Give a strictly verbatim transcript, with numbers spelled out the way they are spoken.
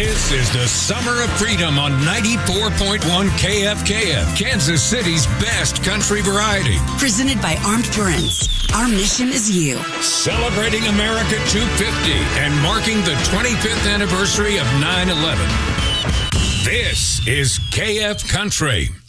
This is the Summer of Freedom on ninety-four point one K F K F, Kansas City's best country variety. Presented by Armed Friends. Our mission is you. Celebrating America two fifty and marking the twenty-fifth anniversary of nine eleven. This is K F Country.